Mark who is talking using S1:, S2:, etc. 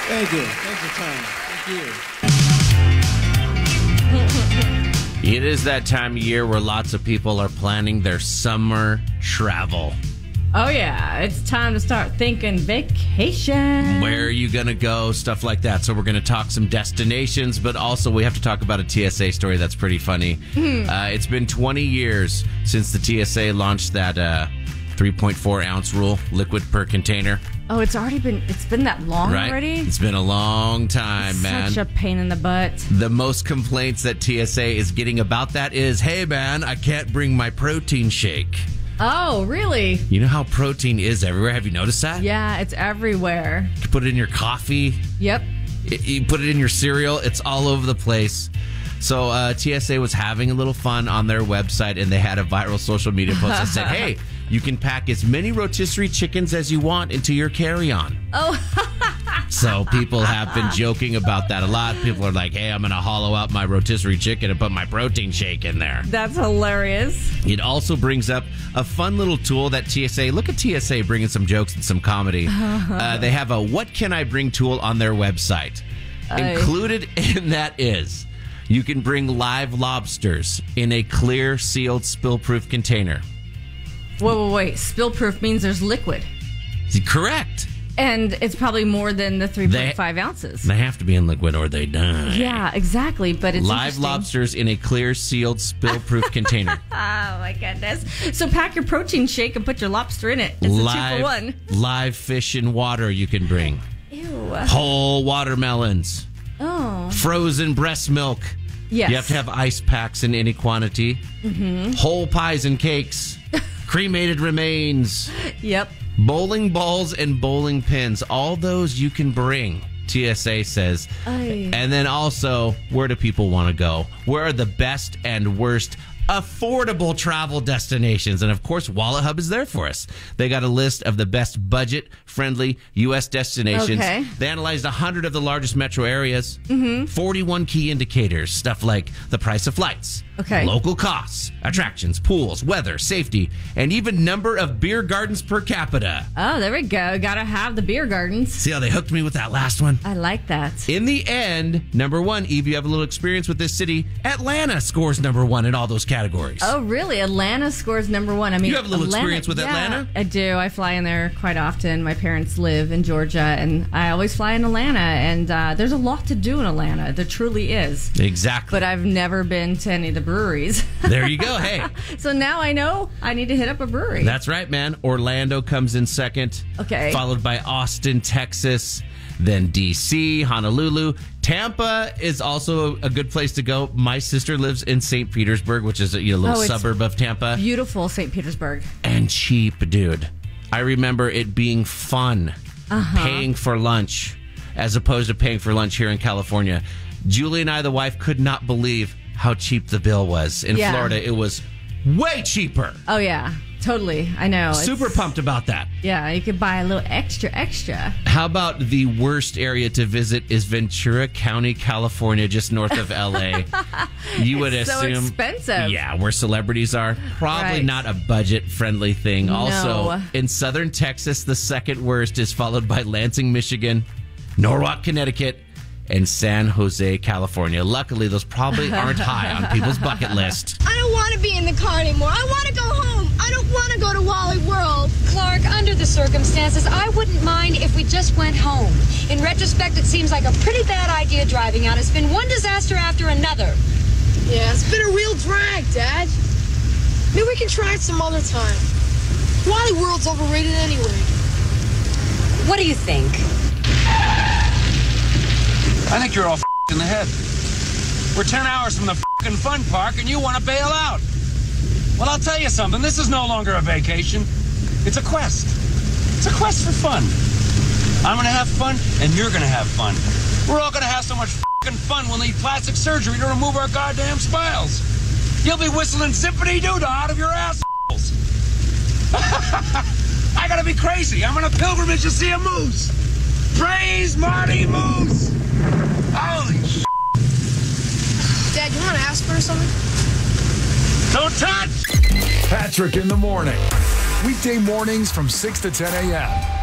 S1: Thank you. Thanks for time. Thank you.
S2: It is that time of year where lots of people are planning their summer travel.
S3: Oh, yeah. It's time to start thinking vacation.
S2: Where are you going to go? Stuff like that. So we're going to talk some destinations, but also we have to talk about a TSA story that's pretty funny. It's been 20 years since the TSA launched that 3.4 ounce rule, liquid per container.
S3: Oh, it's been that long
S2: Right?
S3: already?
S2: It's been a long time, man.
S3: Such a pain in the butt.
S2: The most complaints that TSA is getting about that is, hey, man, I can't bring my protein shake.
S3: Oh, really?
S2: You know how protein is everywhere? Have you noticed that?
S3: Yeah, it's everywhere.
S2: You put it in your coffee.
S3: Yep.
S2: You put it in your cereal. It's all over the place. So TSA was having a little fun on their website, and they had a viral social media post that said, hey, you can pack as many rotisserie chickens as you want into your carry-on.
S3: Oh.
S2: So people have been joking about that a lot. People are like, hey, I'm going to hollow out my rotisserie chicken and put my protein shake in there.
S3: That's hilarious.
S2: It also brings up a fun little tool that TSA, look at TSA bringing some jokes and some comedy. They have a What Can I Bring tool on their website. Included in that is you can bring live lobsters in a clear, sealed, spill-proof container.
S3: Wait. Spill-proof means there's liquid.
S2: Correct.
S3: And it's probably more than the 3.5 ounces.
S2: They have to be in liquid or they die.
S3: Yeah, exactly. But it's
S2: live lobsters in a clear, sealed, spill-proof container.
S3: Oh, my goodness. So pack your protein shake and put your lobster in it. It's a 2-for-1.
S2: Live fish in water you can bring.
S3: Ew.
S2: Whole watermelons.
S3: Oh.
S2: Frozen breast milk.
S3: Yes.
S2: You have to have ice packs in any quantity. Mm-hmm. Whole pies and cakes. Cremated remains.
S3: Yep.
S2: Bowling balls and bowling pins. All those you can bring, TSA says.
S3: Aye.
S2: And then also, where do people want to go? Where are the best and worst affordable travel destinations? And of course, Wallet Hub is there for us. They got a list of the best budget-friendly U.S. destinations.
S3: Okay.
S2: They analyzed 100 of the largest metro areas. 41 key indicators, stuff like the price of flights, local costs, attractions, pools, weather, safety, and even number of beer gardens per capita.
S3: Oh, there we go. Gotta have the beer gardens.
S2: See how they hooked me with that last one?
S3: I like that.
S2: In the end, number one, Eve, you have a little experience with this city. Atlanta scores number one in all those categories.
S3: Oh, really? Atlanta scores number one. I mean,
S2: you have a little experience with Atlanta?
S3: I do. I fly in there quite often. My parents live in Georgia, and I always fly in Atlanta. And there's a lot to do in Atlanta. There truly is.
S2: Exactly.
S3: But I've never been to any of the breweries.
S2: There you go. Hey.
S3: So now I know I need to hit up a brewery.
S2: That's right, man. Orlando comes in second.
S3: Okay.
S2: Followed by Austin, Texas, then D.C., Honolulu. Tampa is also a good place to go. My sister lives in St. Petersburg, which is a little suburb of Tampa.
S3: Beautiful St. Petersburg.
S2: And cheap, dude. I remember it being fun paying for lunch as opposed to paying for lunch here in California. Julie and I, the wife, could not believe how cheap the bill was. In Florida, it was way cheaper.
S3: Oh, yeah. Totally. I know.
S2: Super pumped about that.
S3: Yeah, you could buy a little extra.
S2: How about the worst area to visit is Ventura County, California, just north of L.A. You would assume.
S3: So expensive.
S2: Yeah, where celebrities are. Probably not a budget-friendly thing.
S3: No.
S2: Also, in southern Texas, the second worst is followed by Lansing, Michigan, Norwalk, Connecticut, and San Jose, California. Luckily, those probably aren't high on people's bucket list.
S4: I don't want to be in the car anymore. I want to go home. I don't want to go to Wally World.
S5: Clark, under the circumstances, I wouldn't mind if we just went home. In retrospect, it seems like a pretty bad idea driving out. It's been one disaster after another.
S4: Yeah, it's been a real drag, Dad. Maybe we can try it some other time. Wally World's overrated anyway.
S5: What do you think?
S6: I think you're all in the head. We're 10 hours from the fun park and you want to bail out. Well, I'll tell you something. This is no longer a vacation. It's a quest. It's a quest for fun. I'm going to have fun and you're going to have fun. We're all going to have so much fun we'll need plastic surgery to remove our goddamn smiles. You'll be whistling Zippity Doo Dah out of your assholes. I got to be crazy. I'm on a pilgrimage to see a moose. Praise Marty Moose. Holy shit.
S4: Dad, you want to ask her something?
S6: Don't touch!
S7: Patrick in the morning. Weekday mornings from 6 to 10 a.m.